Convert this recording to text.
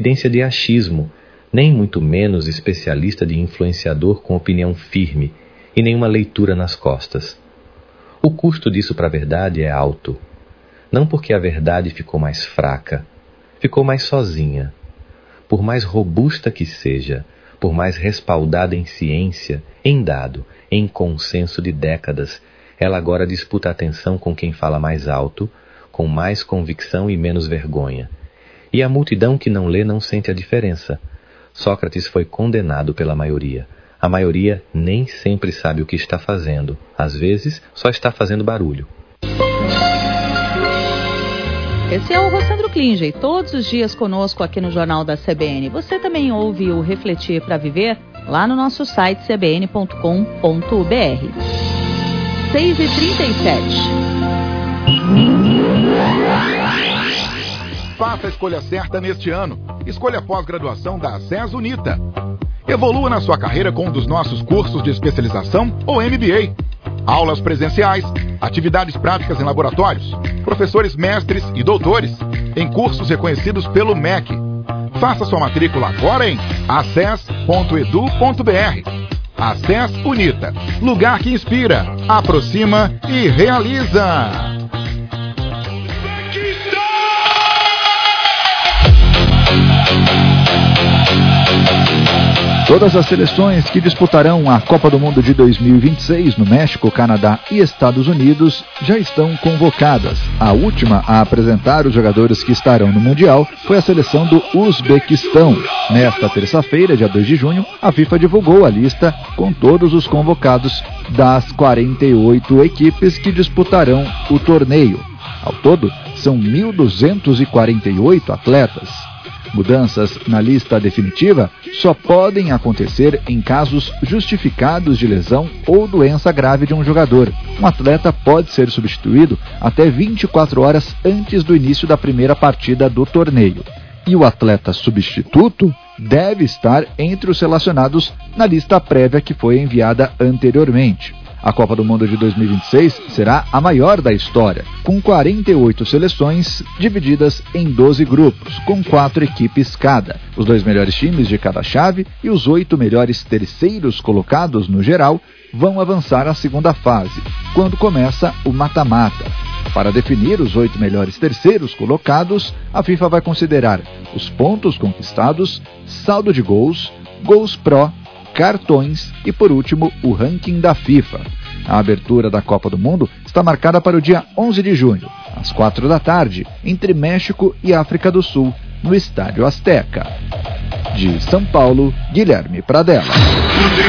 evidência de achismo, nem muito menos especialista de influenciador com opinião firme e nenhuma leitura nas costas. O custo disso para a verdade é alto. Não porque a verdade ficou mais fraca, ficou mais sozinha. Por mais robusta que seja, por mais respaldada em ciência, em dado, em consenso de décadas, ela agora disputa a atenção com quem fala mais alto, com mais convicção e menos vergonha. E a multidão que não lê não sente a diferença. Sócrates foi condenado pela maioria. A maioria nem sempre sabe o que está fazendo. Às vezes, só está fazendo barulho. Esse é o Rossandro Klinger, todos os dias conosco aqui no Jornal da CBN. Você também ouve o Refletir para Viver lá no nosso site cbn.com.br. 6h37. Faça a escolha certa neste ano. Escolha a pós-graduação da SES Unita. Evolua na sua carreira com um dos nossos cursos de especialização ou MBA. Aulas presenciais, atividades práticas em laboratórios, professores mestres e doutores, em cursos reconhecidos pelo MEC. Faça sua matrícula agora em acess.edu.br. ACES Unita, lugar que inspira, aproxima e realiza. Todas as seleções que disputarão a Copa do Mundo de 2026 no México, Canadá e Estados Unidos já estão convocadas. A última a apresentar os jogadores que estarão no Mundial foi a seleção do Uzbequistão. Nesta terça-feira, dia 2 de junho, a FIFA divulgou a lista com todos os convocados das 48 equipes que disputarão o torneio. Ao todo, são 1.248 atletas. Mudanças na lista definitiva só podem acontecer em casos justificados de lesão ou doença grave de um jogador. Um atleta pode ser substituído até 24 horas antes do início da primeira partida do torneio. E o atleta substituto deve estar entre os relacionados na lista prévia que foi enviada anteriormente. A Copa do Mundo de 2026 será a maior da história, com 48 seleções divididas em 12 grupos, com 4 equipes cada. Os 2 melhores times de cada chave e os 8 melhores terceiros colocados no geral vão avançar à segunda fase, quando começa o mata-mata. Para definir os 8 melhores terceiros colocados, a FIFA vai considerar os pontos conquistados, saldo de gols, gols pró, cartões e, por último, o ranking da FIFA. A abertura da Copa do Mundo está marcada para o dia 11 de junho, às 4 da tarde, entre México e África do Sul, no Estádio Azteca. De São Paulo, Guilherme Pradella.